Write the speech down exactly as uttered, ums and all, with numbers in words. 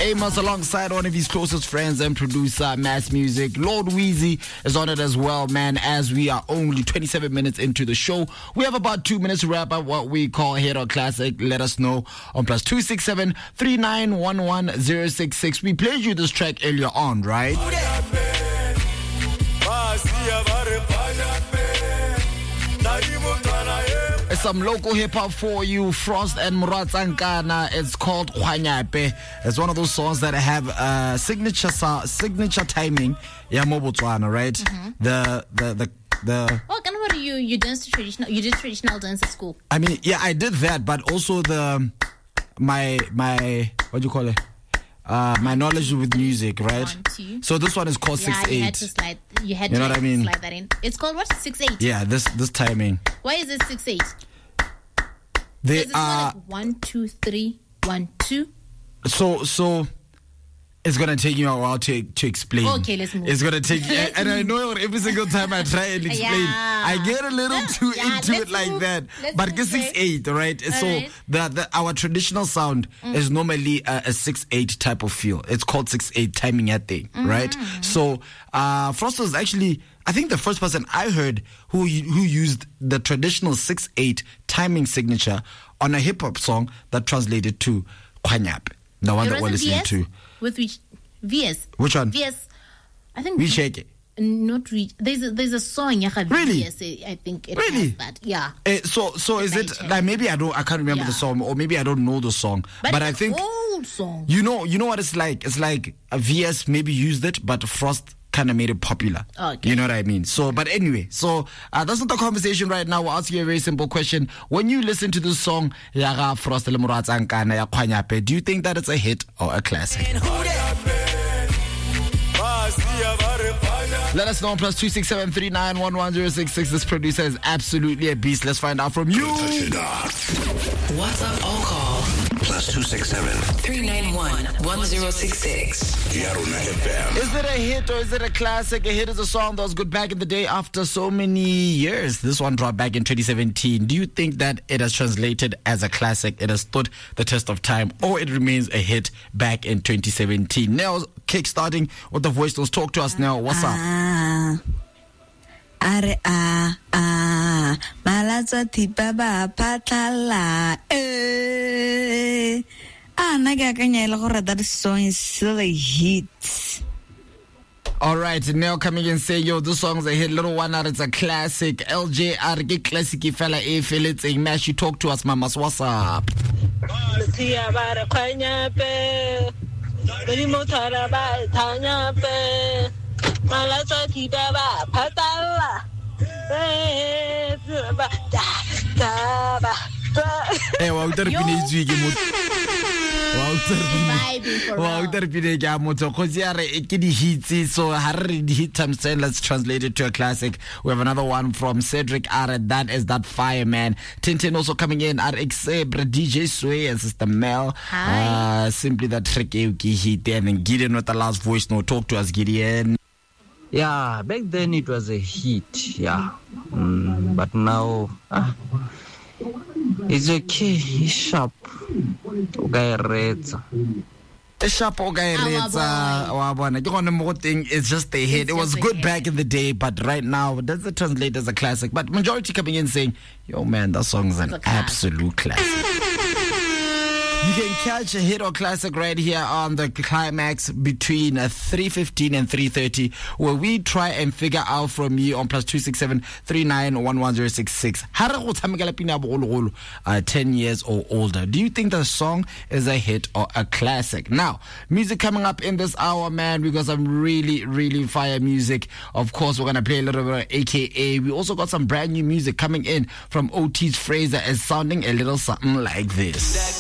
Amos alongside one of his closest friends and producer, Mass Music. Lord Weezy is on it as well, man, as we are only twenty-seven minutes into the show. We have about two minutes to wrap up what we call Hit or Classic. Let us know on plus two six seven, three nine one one, zero six six. We played you this track earlier on, right? It's some local hip-hop for you. Frost and Murat Ankana. It's called Khwanyape. It's one of those songs that have uh, signature so- signature timing. Yeah, mo Botswana, right? Mm-hmm. The the the the. Oh, can what you you dance traditional? You did traditional dance at school. I mean, yeah, I did that, but also the my my what do you call it? Uh, my knowledge with music, right? One, two. So this one is called yeah, six eight. You had to slide. You had you to know what I mean? slide that in. It's called what? Six eight. Yeah, this this timing. Why is it six eight? They it's are like one two three one two. So so. It's gonna take you a while to to explain. Okay, let's move. It's gonna take you, and I know every single time I try and explain, yeah. I get a little too yeah, into it like move. that. Let's but it's six eight, right? All so right. The, the our traditional sound mm. is normally a, a six eight type of feel. It's called six eight timing at thing, mm. right? So uh, Frost was actually, I think, the first person I heard who who used the traditional six eight timing signature on a hip hop song that translated to Khwanyape, the one it that we're listening V S? to. With which V S? Which one? V S. I think we shake it. Not reach. There's a, there's a song. Really? V S, I think it really? has that. Yeah. Uh, so so is it like maybe I don't I can't remember yeah. the song, or maybe I don't know the song, but, but it's I think an old song. You know you know what it's like. It's like a V S maybe used it, but Frost kind of made it popular. Okay. You know what I mean? So, but anyway, so uh, that's not the conversation right now. We'll ask you a very simple question. When you listen to this song, Yaga Frost le Murat Ankana ya Khwanyape, do you think that it's a hit or a classic? Let us know on plus two six seven three nine one one zero six six. This producer is absolutely a beast. Let's find out from you. What's up? All call plus two six seven three nine one one zero six six. Is it a hit or is it a classic? A hit is a song that was good back in the day after so many years. This one dropped back in twenty seventeen. Do you think that it has translated as a classic? It has stood the test of time, or it remains a hit back in twenty seventeen? Now, kickstarting with the voice notes. Talk to us now. What's up? Ah, are ah ah, malatsa thipa ba phatlhala. Eh, ah, na ke akanya ile gore that song is still a hit. All right, now coming and say, yo, this song's a hit. Little one out, it's a classic. L J R, get classic fella a Philits. Mash, you talk to us, mamas. What's up? Hey, wa utarpine tswike mo. Wa utarpine. Wa utarpine ke a motho khotsi ya re ke di hits, so ha re di hit times ten. Let's translate it to a classic. We have another one from Cedric R. That is that fireman. Tintin also coming in. R X D J Sway and Sister Mel. Hi. Uh, simply that trick you hit and then Gideon with the last voice. No, talk to us, Gideon. Yeah, back then it was a hit, yeah. Mm, but now, ah, it's okay, it's sharp. It's sharp, okay, it's just a hit. It was good back in the day, but right now, does it translate as a classic? But majority coming in saying, yo, man, that song's an absolute classic. You can catch a hit or classic right here on the climax between uh, three fifteen and three thirty, where we try and figure out from you on plus two six seven three nine one one zero six six. Uh, ten years or older. Do you think the song is a hit or a classic? Now, music coming up in this hour, man. We got some really, really fire music. Of course, we're gonna play a little bit of A K A. We also got some brand new music coming in from Otis Fraser, is sounding a little something like this.